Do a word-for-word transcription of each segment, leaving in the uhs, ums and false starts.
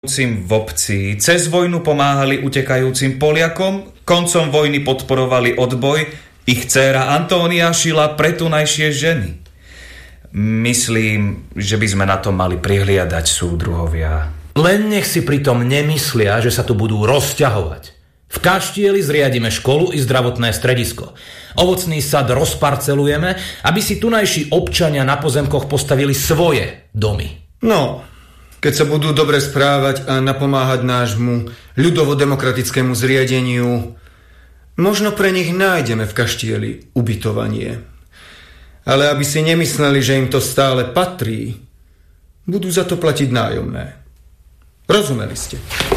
v obci, cez vojnu pomáhali utekajúcim Poliakom, koncom vojny podporovali odboj, ich dcéra Antónia šila pre tunajšie ženy. Myslím, že by sme na to mali prihliadať, súdruhovia. Len nech si pritom nemyslia, že sa tu budú rozťahovať. V Kaštieli zriadime školu i zdravotné stredisko. Ovocný sad rozparcelujeme, aby si tunajší občania na pozemkoch postavili svoje domy. No, keď sa budú dobre správať a napomáhať nášmu ľudovo-demokratickému zriadeniu, možno pre nich nájdeme v Kaštieli ubytovanie. Ale aby si nemysleli, že im to stále patrí, budú za to platiť nájomné. Rozumeli ste?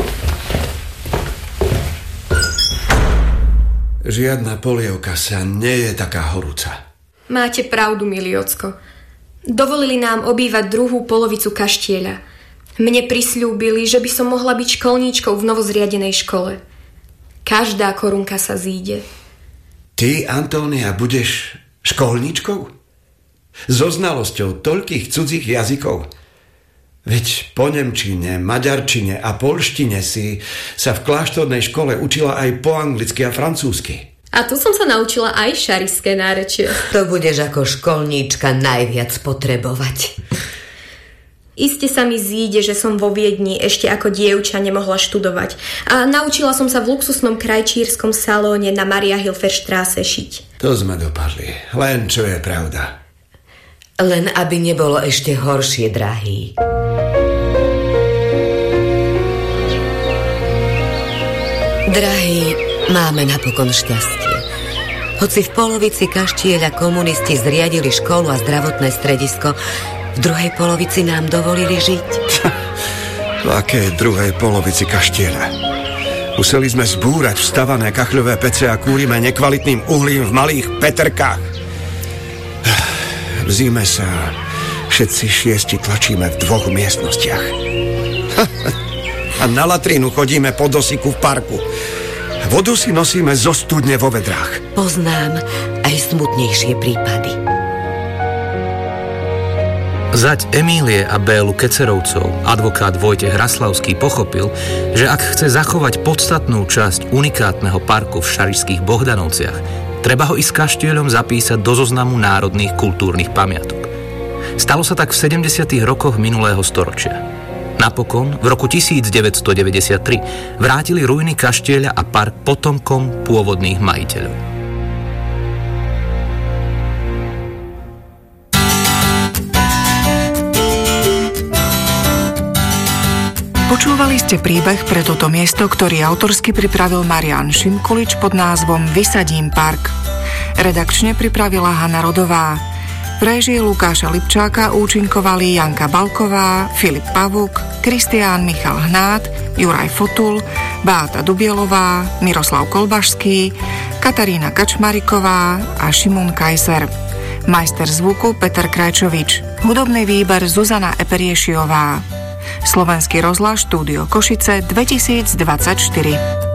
Žiadna polievka sa nie je taká horúca. Máte pravdu, milý ocko. Dovolili nám obývať druhú polovicu Kaštieľa. Mne prisľúbili, že by som mohla byť školníčkou v novozriadenej škole. Každá korunka sa zíde. Ty, Antónia, budeš školníčkou? So znalosťou toľkých cudzích jazykov? Veď po nemčine, maďarčine a poľštine si sa v kláštornej škole učila aj po anglicky a francúzsky. A tu som sa naučila aj šarišské nárečie. To budeš ako školníčka najviac potrebovať. Iste sa mi zíde, že som vo Viedni ešte ako dievča nemohla študovať. A naučila som sa v luxusnom krajčírskom salóne na Mariahilferstraße šiť. To sme dopadli. Len čo je pravda. Len aby nebolo ešte horšie, drahý. Drahý, máme napokon šťastie. Hoci v polovici Kaštieľa komunisti zriadili školu a zdravotné stredisko, v druhej polovici nám dovolili žiť. V akej druhej polovici Kaštieľa? Museli sme zbúrať vstavané kachľové pece a kúrime nekvalitným uhlím v malých peterkách. V zime sa všetci šiesti tlačíme v dvoch miestnostiach. A na latrínu chodíme po dosiku v parku. Vodu si nosíme zo studne vo vedrách. Poznám aj smutnejšie prípady. Zať Emílie a Bélu Kecerovcov advokát Vojtech Raslavský pochopil, že ak chce zachovať podstatnú časť unikátneho parku v šarišských Bohdanovciach, treba ho i s Kaštieľom zapísať do zoznamu národných kultúrnych pamiatok. Stalo sa tak v sedemdesiatych rokoch minulého storočia. Napokon v roku devätnásťstodeväťdesiattri vrátili ruiny Kaštieľa a park potomkom pôvodných majiteľov. Počúvali ste príbeh pre toto miesto, ktorý autorsky pripravil Marián Šimkulič pod názvom Vysadím park. Redakčne pripravila Hana Rodová. V réžii Lukáša Lipčáka účinkovali Janka Balková, Filip Pavuk, Kristián Michal Hnát, Juraj Fotul, Beáta Dubielová, Miroslav Kolbašský, Katarína Kačmariková a Šimon Kajser. Majster zvuku Peter Krajčovič. Hudobný výber Zuzana Eperiešiová. Slovenský rozhlas, štúdio Košice dvetisícdvadsaťštyri.